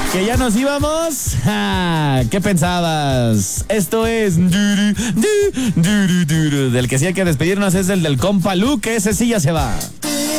¿Que ya nos íbamos? ¿Qué pensabas? Esto es... Del que sí hay que despedirnos es el del compa Luke, ese sí ya se va.